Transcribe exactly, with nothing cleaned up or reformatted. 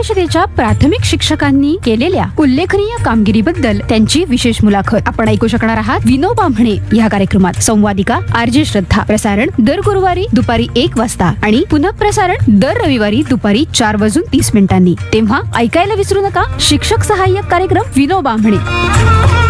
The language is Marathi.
परिषदेच्या प्राथमिक शिक्षकांनी केलेल्या उल्लेखनीय कामगिरीबद्दल त्यांची विशेष मुलाखत आपण ऐकू शकणार आहात विनोबा म्हणे या कार्यक्रमात. संवादिका आरजे श्रद्धा. प्रसारण दर गुरुवारी दुपारी एक वाजता आणि पुनः प्रसारण दर रविवारी दुपारी चार वाजून तीस मिनिटांनी. तेव्हा ऐकायला विसरू नका शिक्षक सहाय्यक कार्यक्रम विनोबा म्हणे.